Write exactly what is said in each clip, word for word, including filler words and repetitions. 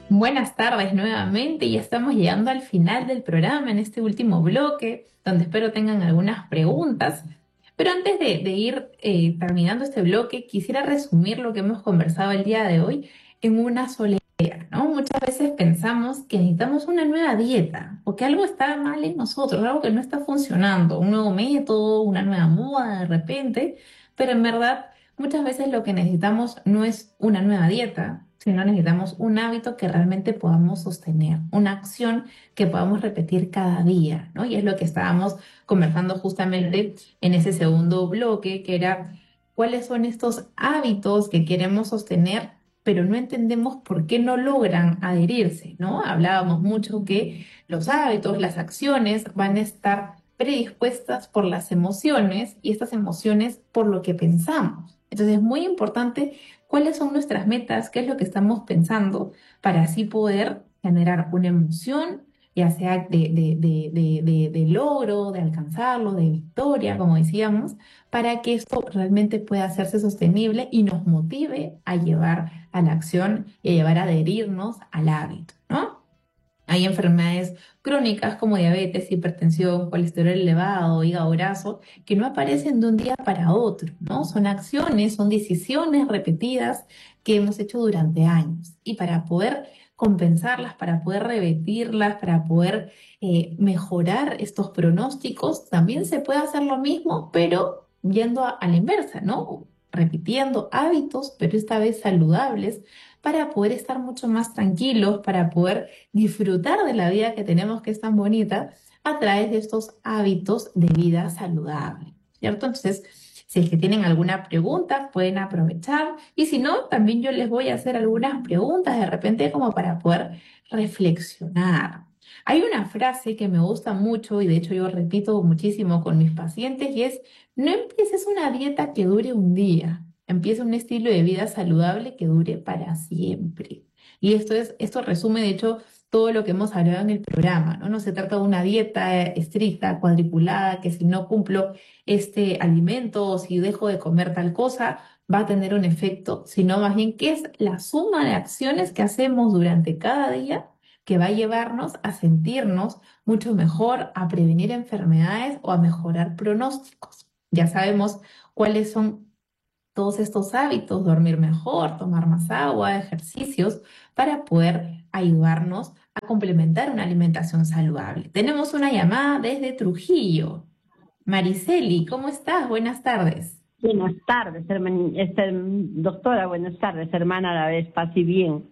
Buenas tardes nuevamente y estamos llegando al final del programa en este último bloque, donde espero tengan algunas preguntas. Pero antes de, de ir eh, terminando este bloque, quisiera resumir lo que hemos conversado el día de hoy en una sola idea, ¿no? Muchas veces pensamos que necesitamos una nueva dieta o que algo está mal en nosotros, algo que no está funcionando, un nuevo método, una nueva moda de repente, pero en verdad muchas veces lo que necesitamos no es una nueva dieta, sino necesitamos un hábito que realmente podamos sostener, una acción que podamos repetir cada día, ¿no? Y es lo que estábamos conversando justamente en ese segundo bloque, que era cuáles son estos hábitos que queremos sostener, pero no entendemos por qué no logran adherirse, ¿no? Hablábamos mucho que los hábitos, las acciones van a estar predispuestas por las emociones y estas emociones por lo que pensamos. Entonces es muy importante cuáles son nuestras metas, qué es lo que estamos pensando para así poder generar una emoción, ya sea de, de, de, de, de, de logro, de alcanzarlo, de victoria, como decíamos, para que esto realmente pueda hacerse sostenible y nos motive a llevar a la acción y a llevar a adherirnos al hábito, ¿no? Hay enfermedades crónicas como diabetes, hipertensión, colesterol elevado, hígado graso, que no aparecen de un día para otro, ¿no? Son acciones, son decisiones repetidas que hemos hecho durante años. Y para poder compensarlas, para poder revertirlas, para poder eh, mejorar estos pronósticos, también se puede hacer lo mismo, pero yendo a, a la inversa, ¿no? Repitiendo hábitos, pero esta vez saludables, para poder estar mucho más tranquilos, para poder disfrutar de la vida que tenemos que es tan bonita a través de estos hábitos de vida saludable, ¿cierto? Entonces, si es que tienen alguna pregunta, pueden aprovechar y si no, también yo les voy a hacer algunas preguntas de repente como para poder reflexionar. Hay una frase que me gusta mucho y de hecho yo repito muchísimo con mis pacientes y es, no empieces una dieta que dure un día, empieza un estilo de vida saludable que dure para siempre. Y esto es, esto resume, de hecho, todo lo que hemos hablado en el programa, ¿no? No se trata de una dieta eh, estricta, cuadriculada, que si no cumplo este alimento o si dejo de comer tal cosa, va a tener un efecto, sino más bien que es la suma de acciones que hacemos durante cada día que va a llevarnos a sentirnos mucho mejor, a prevenir enfermedades o a mejorar pronósticos. Ya sabemos cuáles son todos estos hábitos, dormir mejor, tomar más agua, ejercicios, para poder ayudarnos a complementar una alimentación saludable. Tenemos una llamada desde Trujillo. Mariceli, ¿cómo estás? Buenas tardes. Buenas tardes, herman- este, doctora, buenas tardes, hermana a la vez, paz y bien.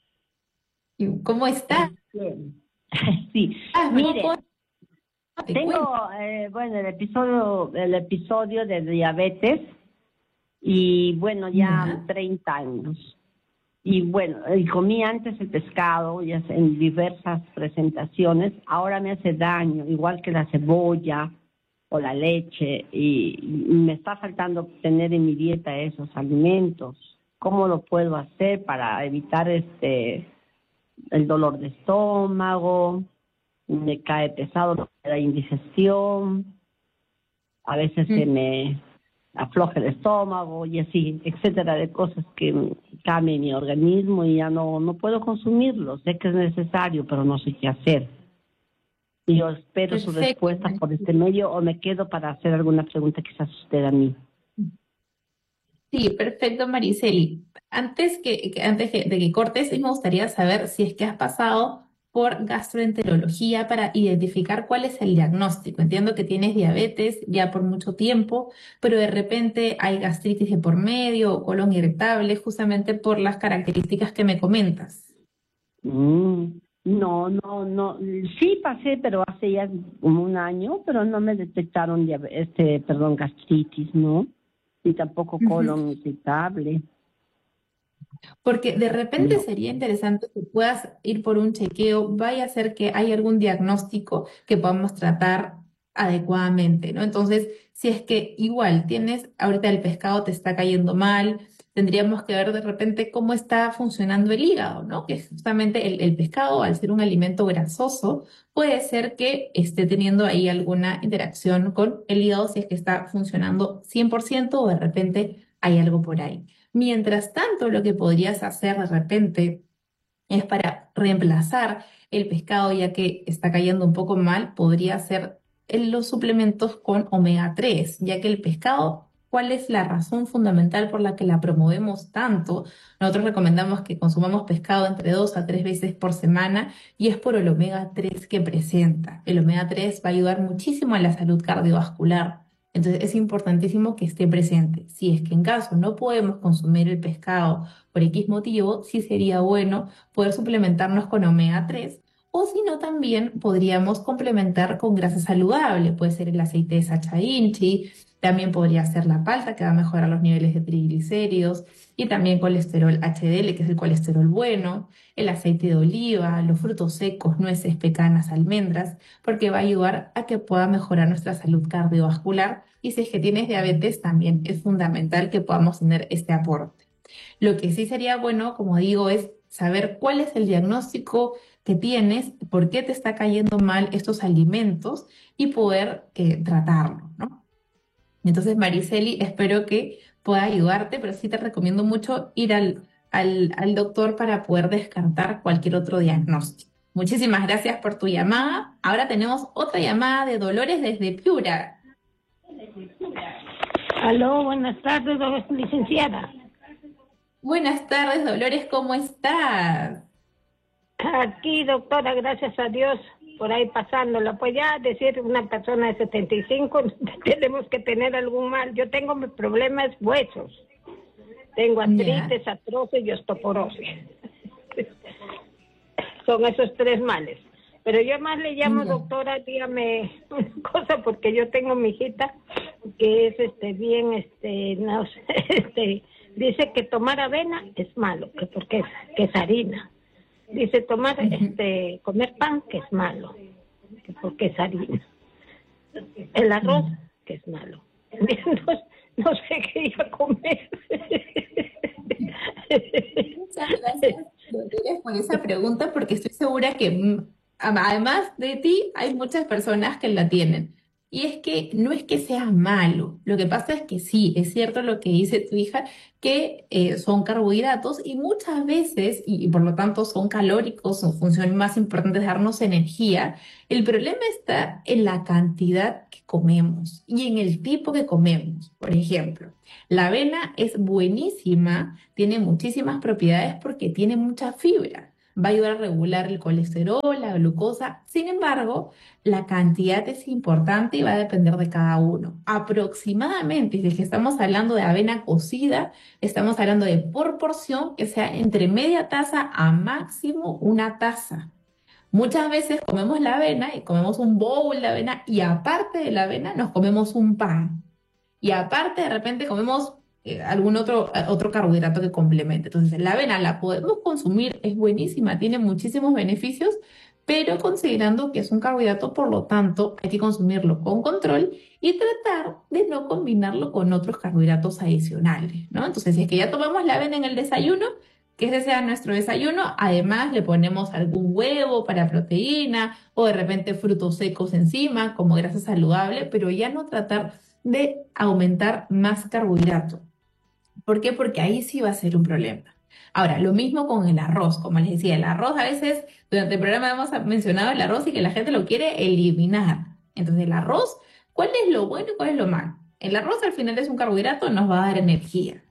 ¿Y ¿Cómo estás? Bien. Sí, ¿Cómo puedo? mire, Te cuento. tengo, eh, bueno, el episodio, el episodio de diabetes y, bueno, ya Ya. treinta años. Y, bueno, y comí antes el pescado, ya sé, en diversas presentaciones, ahora me hace daño, igual que la cebolla o la leche, y, y me está faltando tener en mi dieta esos alimentos. ¿Cómo lo puedo hacer para evitar este el dolor de estómago? Me cae pesado la indigestión, a veces se Mm. me afloja el estómago y así, etcétera, de cosas que cambian mi organismo y ya no, no puedo consumirlo. Sé que es necesario, pero no sé qué hacer. Y yo espero su Perfecto. respuesta por este medio o me quedo para hacer alguna pregunta quizás usted a mí. Sí, perfecto, Mariceli. Antes que, que- antes que- de que cortes, sí me gustaría saber si es que has pasado por gastroenterología para identificar cuál es el diagnóstico. Entiendo que tienes diabetes ya por mucho tiempo, pero de repente hay gastritis de por medio o colon irritable justamente por las características que me comentas. Mm, no, no, no. Sí pasé, pero hace ya como un año, pero no me detectaron diabe- este, perdón, gastritis, ¿no? Ni tampoco colon irritable. Porque de repente No. sería interesante que puedas ir por un chequeo, vaya a ser que hay algún diagnóstico que podamos tratar adecuadamente, ¿no? Entonces, si es que igual tienes, ahorita el pescado te está cayendo mal, tendríamos que ver de repente cómo está funcionando el hígado, ¿no? Que justamente el, el pescado, al ser un alimento grasoso, puede ser que esté teniendo ahí alguna interacción con el hígado si es que está funcionando cien por ciento o de repente hay algo por ahí. Mientras tanto, lo que podrías hacer de repente es para reemplazar el pescado, ya que está cayendo un poco mal, podría ser en los suplementos con omega tres, ya que el pescado, ¿cuál es la razón fundamental por la que la promovemos tanto? Nosotros recomendamos que consumamos pescado entre dos a tres veces por semana y es por el omega tres que presenta. El omega tres va a ayudar muchísimo a la salud cardiovascular. Entonces es importantísimo que esté presente. Si es que en caso no podemos consumir el pescado por X motivo, sí sería bueno poder suplementarnos con omega tres o si no también podríamos complementar con grasa saludable. Puede ser el aceite de Sacha Inchi, también podría ser la palta que va a mejorar los niveles de triglicéridos y también colesterol H D L que es el colesterol bueno, el aceite de oliva, los frutos secos, nueces, pecanas, almendras porque va a ayudar a que pueda mejorar nuestra salud cardiovascular y si es que tienes diabetes también es fundamental que podamos tener este aporte. Lo que sí sería bueno, como digo, es saber cuál es el diagnóstico que tienes, por qué te está cayendo mal estos alimentos y poder eh, tratarlo, ¿no? Entonces, Mariceli, espero que pueda ayudarte, pero sí te recomiendo mucho ir al, al, al doctor para poder descartar cualquier otro diagnóstico. Muchísimas gracias por tu llamada. Ahora tenemos otra llamada de Dolores desde Piura. Aló, buenas tardes, do- licenciada. Buenas tardes, Dolores, ¿cómo estás? Aquí, doctora, gracias a Dios, por ahí pasándola. Pues ya decir una persona de setenta y cinco, tenemos que tener algún mal. Yo tengo mis problemas huesos. Tengo Ya. artritis, artrosis y osteoporosis. Son esos tres males. Pero yo más le llamo, Ya. doctora, dígame una cosa, porque yo tengo mi hijita que es este bien, este, no sé, este, dice que tomar avena es malo, que porque es, que es harina. Dice tomar, Ujú. este, comer pan, que es malo, que porque es harina. El arroz, Ya. que es malo. Entonces, no sé qué iba a comer. Muchas gracias, Dolores, por esa pregunta, porque estoy segura que mm, a- además de ti hay muchas personas que la tienen. Y es que no es que sea malo, lo que pasa es que sí, es cierto lo que dice tu hija, que eh, son carbohidratos y muchas veces, y, y por lo tanto son calóricos, su función más importante es darnos energía. El problema está en la cantidad que comemos y en el tipo que comemos. Por ejemplo, la avena es buenísima, tiene muchísimas propiedades porque tiene mucha fibra. Va a ayudar a regular el colesterol, la glucosa. Sin embargo, la cantidad es importante y va a depender de cada uno. Aproximadamente, si es que estamos hablando de avena cocida, estamos hablando de por porción que sea entre media taza a máximo una taza. Muchas veces comemos la avena y comemos un bowl de avena y aparte de la avena nos comemos un pan. Y aparte, de repente comemos eh, algún otro, eh, otro carbohidrato que complemente. Entonces, la avena la podemos consumir, es buenísima, tiene muchísimos beneficios, pero considerando que es un carbohidrato, por lo tanto, hay que consumirlo con control y tratar de no combinarlo con otros carbohidratos adicionales, ¿no? Entonces, si es que ya tomamos la avena en el desayuno, que ese sea nuestro desayuno, además le ponemos algún huevo para proteína o de repente frutos secos encima como grasa saludable, pero ya no tratar de aumentar más carbohidrato. ¿Por qué? Porque ahí sí va a ser un problema. Ahora, lo mismo con el arroz. Como les decía, el arroz a veces, durante el programa hemos mencionado el arroz y que la gente lo quiere eliminar. Entonces, el arroz, ¿cuál es lo bueno y cuál es lo malo? El arroz al final es un carbohidrato, nos va a dar energía.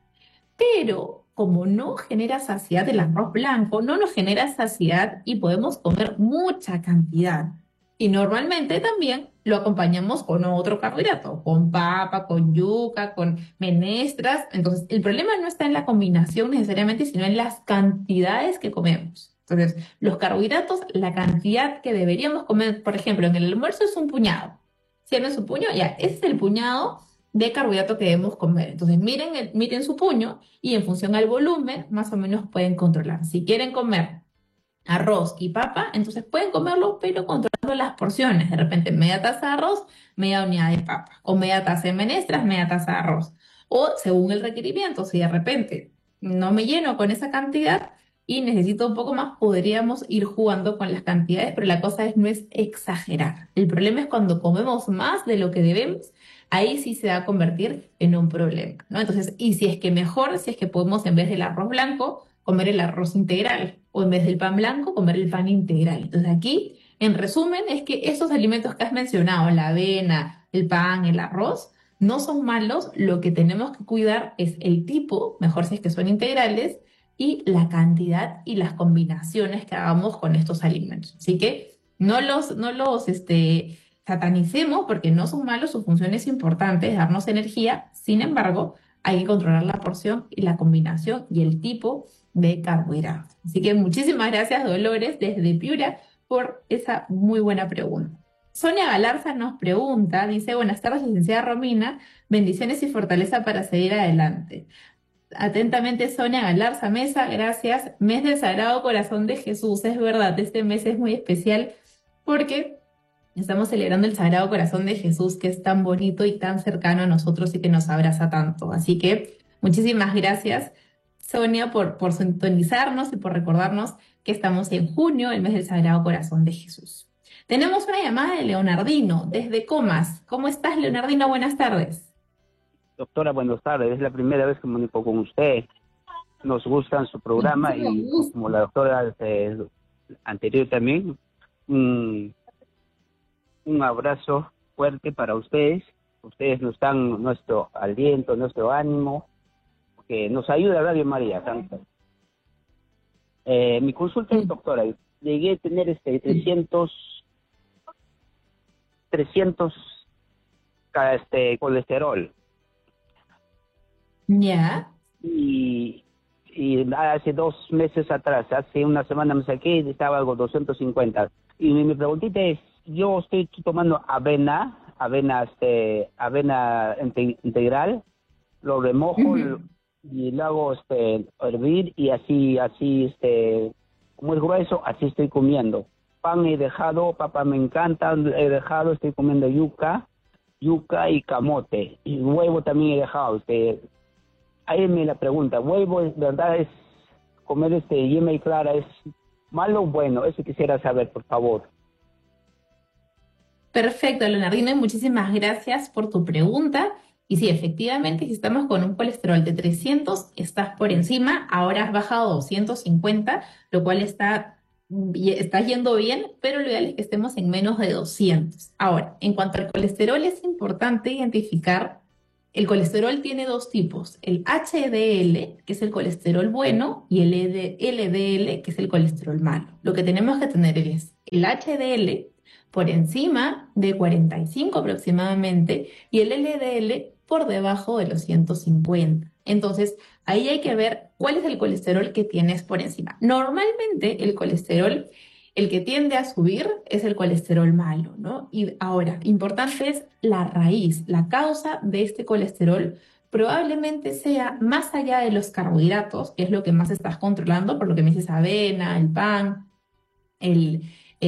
Pero como no genera saciedad el arroz blanco, no nos genera saciedad y podemos comer mucha cantidad. Y normalmente también lo acompañamos con otro carbohidrato, con papa, con yuca, con menestras. Entonces, el problema no está en la combinación necesariamente, sino en las cantidades que comemos. Entonces, los carbohidratos, la cantidad que deberíamos comer, por ejemplo, en el almuerzo es un puñado. Si no es un puño, ya, ese es el puñado de carbohidrato que debemos comer. Entonces, miren, el- miren su puño y en función al volumen, más o menos pueden controlar. Si quieren comer arroz y papa, entonces pueden comerlo, pero controlando las porciones. De repente, media taza de arroz, media unidad de papa. O media taza de menestras, media taza de arroz. O según el requerimiento, si de repente no me lleno con esa cantidad y necesito un poco más, podríamos ir jugando con las cantidades, pero la cosa es no es exagerar. El problema es cuando comemos más de lo que debemos, ahí sí se va a convertir en un problema, ¿no? Entonces, y si es que mejor, si es que podemos en vez del arroz blanco, comer el arroz integral o en vez del pan blanco, comer el pan integral. Entonces aquí, en resumen, es que esos alimentos que has mencionado, la avena, el pan, el arroz, no son malos. Lo que tenemos que cuidar es el tipo, mejor si es que son integrales, y la cantidad y las combinaciones que hagamos con estos alimentos. Así que no los, no los este, satanicemos porque no son malos, su función es importante, es darnos energía. Sin embargo, hay que controlar la porción y la combinación y el tipo de carbohidratos. Así que muchísimas gracias, Dolores, desde Piura, por esa muy buena pregunta. Sonia Galarza nos pregunta, dice, buenas tardes, licenciada Romina, bendiciones y fortaleza para seguir adelante. Atentamente, Sonia Galarza Mesa, gracias. Mes del Sagrado Corazón de Jesús, es verdad, este mes es muy especial porque estamos celebrando el Sagrado Corazón de Jesús, que es tan bonito y tan cercano a nosotros y que nos abraza tanto. Así que muchísimas gracias, Sonia, por, por sintonizarnos y por recordarnos que estamos en junio, el mes del Sagrado Corazón de Jesús. Tenemos una llamada de Leonardino, desde Comas. ¿Cómo estás, Leonardino? Buenas tardes. Doctora, buenas tardes. Es la primera vez que me comunico con usted. Nos gusta su programa y como la doctora eh, anterior también, un, un abrazo fuerte para ustedes. Ustedes nos dan nuestro aliento, nuestro ánimo, que nos ayuda a Radio María. Tanto. Eh, mi consulta es, doctora, llegué a tener este trescientos, trescientos este, colesterol. Ya. Y, y hace dos meses atrás, hace una semana me saqué y estaba algo doscientos cincuenta. Y mi, mi preguntita es, yo estoy tomando avena, avena, este, avena integral, lo remojo uh-huh. y lo hago este, hervir y así, así, este, como es grueso, así estoy comiendo. Pan he dejado, papa me encanta, he dejado, estoy comiendo yuca, yuca y camote. Y huevo también he dejado, este... Ahí me la pregunta, ¿huevo es verdad es comer este yema y clara es malo o bueno? Eso quisiera saber, por favor. Perfecto, Leonardino, y muchísimas gracias por tu pregunta. Y sí, efectivamente, si estamos con un colesterol de trescientos, estás por encima, ahora has bajado a doscientos cincuenta, lo cual está, está yendo bien, pero lo ideal es que estemos en menos de doscientos. Ahora, en cuanto al colesterol, es importante identificar. El colesterol tiene dos tipos, el H D L, que es el colesterol bueno, y el L D L, que es el colesterol malo. Lo que tenemos que tener es el H D L por encima de cuarenta y cinco aproximadamente y el L D L por debajo de los ciento cincuenta. Entonces, ahí hay que ver cuál es el colesterol que tienes por encima. Normalmente el colesterol el que tiende a subir es el colesterol malo, ¿no? Y ahora, importante es la raíz, la causa de este colesterol probablemente sea más allá de los carbohidratos, que es lo que más estás controlando, por lo que me dices avena, el pan, el,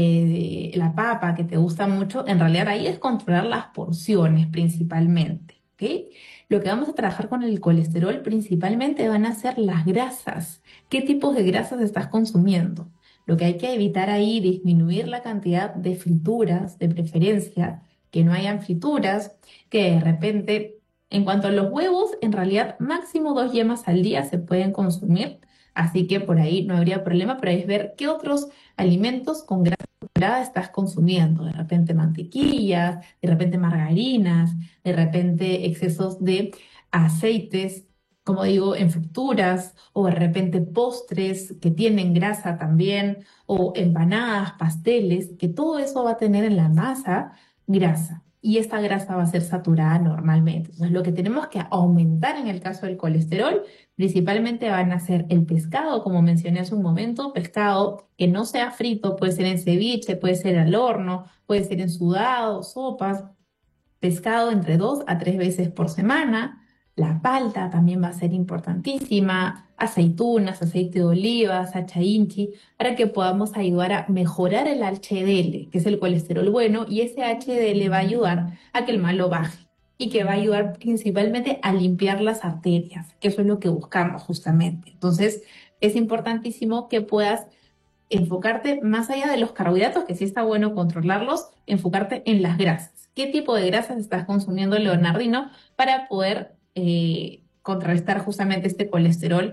eh, la papa, que te gusta mucho. En realidad ahí es controlar las porciones principalmente, ¿ok? Lo que vamos a trabajar con el colesterol principalmente van a ser las grasas. ¿Qué tipos de grasas estás consumiendo? Lo que hay que evitar ahí, disminuir la cantidad de frituras, de preferencia, que no hayan frituras, que de repente, en cuanto a los huevos, en realidad máximo dos yemas al día se pueden consumir, así que por ahí no habría problema, pero es ver qué otros alimentos con grasa saturada estás consumiendo, de repente mantequillas, de repente margarinas, de repente excesos de aceites, como digo, en frituras o de repente postres que tienen grasa también o empanadas, pasteles, que todo eso va a tener en la masa grasa y esta grasa va a ser saturada normalmente. Entonces lo que tenemos que aumentar en el caso del colesterol principalmente van a ser el pescado, como mencioné hace un momento, pescado que no sea frito, puede ser en ceviche, puede ser al horno, puede ser en sudado, sopas, pescado entre dos a tres veces por semana. La palta también va a ser importantísima, aceitunas, aceite de oliva, sacha inchi, para que podamos ayudar a mejorar el H D L, que es el colesterol bueno, y ese H D L va a ayudar a que el malo baje y que va a ayudar principalmente a limpiar las arterias, que eso es lo que buscamos justamente. Entonces, es importantísimo que puedas enfocarte más allá de los carbohidratos, que sí está bueno controlarlos, enfocarte en las grasas. ¿Qué tipo de grasas estás consumiendo, Leonardino, para poder Eh, contrarrestar justamente este colesterol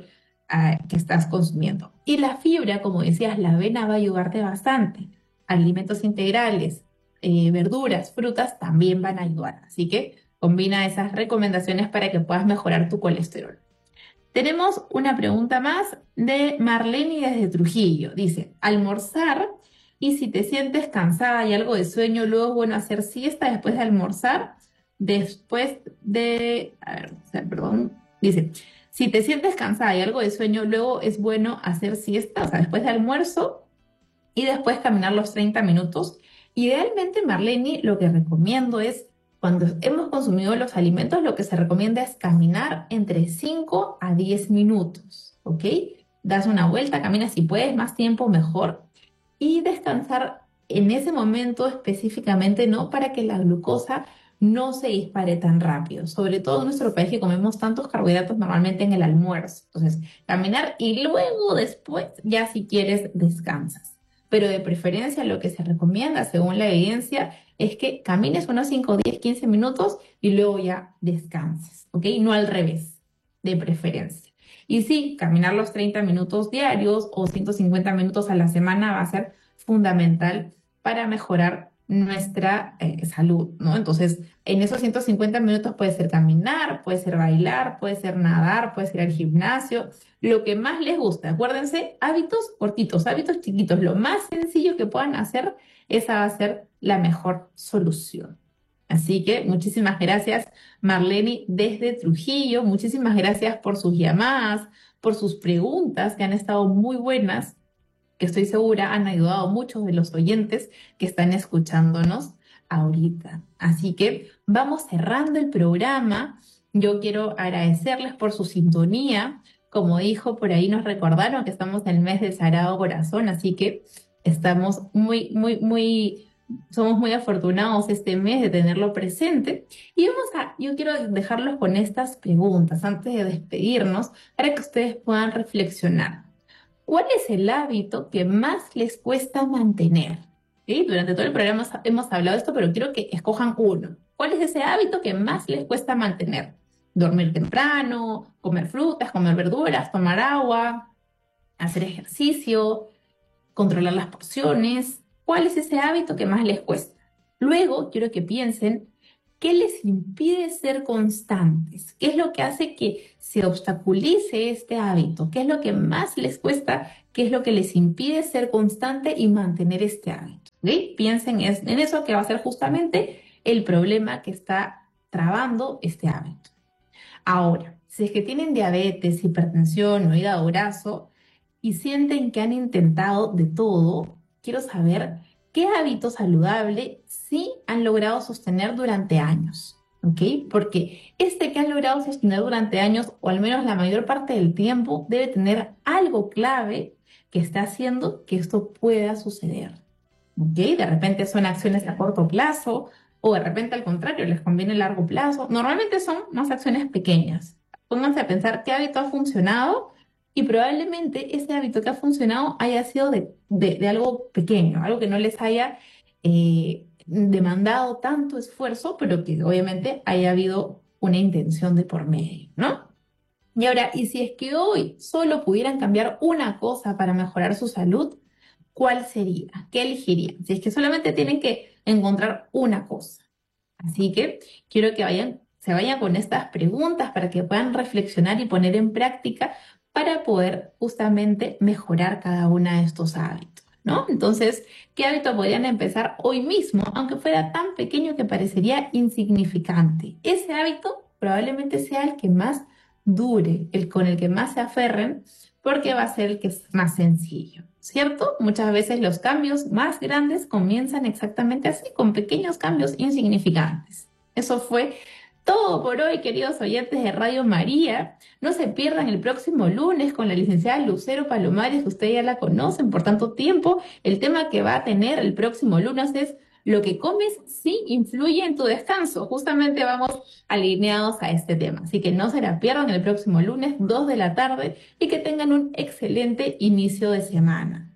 uh, que estás consumiendo. Y la fibra, como decías, la avena va a ayudarte bastante. Alimentos integrales, eh, verduras, frutas también van a ayudar. Así que combina esas recomendaciones para que puedas mejorar tu colesterol. Tenemos una pregunta más de Marlene desde Trujillo. Dice, almorzar y si te sientes cansada y algo de sueño, luego es bueno hacer siesta después de almorzar, después de, a ver, o sea, perdón, dice, si te sientes cansada y algo de sueño, luego es bueno hacer siesta, o sea, después de almuerzo y después caminar los treinta minutos. Idealmente, Marlene, lo que recomiendo es, cuando hemos consumido los alimentos, lo que se recomienda es caminar entre cinco a diez minutos, ¿ok? Das una vuelta, caminas si puedes, más tiempo mejor. Y descansar en ese momento específicamente, ¿no? Para que la glucosa no se dispare tan rápido. Sobre todo en nuestro país que comemos tantos carbohidratos normalmente en el almuerzo. Entonces, caminar y luego después, ya si quieres, descansas. Pero de preferencia lo que se recomienda, según la evidencia, es que camines unos cinco, diez, quince minutos y luego ya descanses, ¿ok? No al revés, de preferencia. Y sí, caminar los treinta minutos diarios o ciento cincuenta minutos a la semana va a ser fundamental para mejorar nuestra eh, salud, ¿no? Entonces, en esos ciento cincuenta minutos puede ser caminar, puede ser bailar, puede ser nadar, puede ser ir al gimnasio, lo que más les gusta. Acuérdense, hábitos cortitos, hábitos chiquitos, lo más sencillo que puedan hacer, esa va a ser la mejor solución. Así que muchísimas gracias, Marlene, desde Trujillo. Muchísimas gracias por sus llamadas, por sus preguntas, que han estado muy buenas, que estoy segura han ayudado a muchos de los oyentes que están escuchándonos ahorita. Así que vamos cerrando el programa. Yo quiero agradecerles por su sintonía. Como dijo, por ahí nos recordaron que estamos en el mes del Sagrado Corazón, así que estamos muy, muy, muy... somos muy afortunados este mes de tenerlo presente. Y vamos a, yo quiero dejarlos con estas preguntas antes de despedirnos para que ustedes puedan reflexionar. ¿Cuál es el hábito que más les cuesta mantener? ¿Sí? Durante todo el programa hemos hablado de esto, pero quiero que escojan uno. ¿Cuál es ese hábito que más les cuesta mantener? Dormir temprano, comer frutas, comer verduras, tomar agua, hacer ejercicio, controlar las porciones. ¿Cuál es ese hábito que más les cuesta? Luego quiero que piensen qué les impide ser constantes, qué es lo que hace que se obstaculice este hábito, qué es lo que más les cuesta, qué es lo que les impide ser constante y mantener este hábito. ¿Sí? Piensen en eso, que va a ser justamente el problema que está trabando este hábito. Ahora, si es que tienen diabetes, hipertensión o hígado graso y sienten que han intentado de todo, quiero saber qué hábito saludable sí han logrado sostener durante años, ¿ok? Porque este que han logrado sostener durante años, o al menos la mayor parte del tiempo, debe tener algo clave que está haciendo que esto pueda suceder, ¿ok? De repente son acciones a corto plazo, o de repente al contrario, les conviene a largo plazo. Normalmente son más acciones pequeñas. Pónganse a pensar qué hábito ha funcionado y probablemente ese hábito que ha funcionado haya sido de, de, de algo pequeño, algo que no les haya eh, demandado tanto esfuerzo, pero que obviamente haya habido una intención de por medio, ¿no? Y ahora, y si es que hoy solo pudieran cambiar una cosa para mejorar su salud, ¿cuál sería? ¿Qué elegirían? Si es que solamente tienen que encontrar una cosa. Así que quiero que vayan, se vayan con estas preguntas para que puedan reflexionar y poner en práctica para poder justamente mejorar cada uno de estos hábitos, ¿no? Entonces, ¿qué hábito podrían empezar hoy mismo, aunque fuera tan pequeño que parecería insignificante? Ese hábito probablemente sea el que más dure, el con el que más se aferren, porque va a ser el que es más sencillo, ¿cierto? Muchas veces los cambios más grandes comienzan exactamente así, con pequeños cambios insignificantes. Eso fue todo por hoy, queridos oyentes de Radio María. No se pierdan el próximo lunes con la licenciada Lucero Palomares, que ustedes ya la conocen por tanto tiempo. El tema que va a tener el próximo lunes es lo que comes sí influye en tu descanso. Justamente vamos alineados a este tema. Así que no se la pierdan el próximo lunes, dos de la tarde, y que tengan un excelente inicio de semana.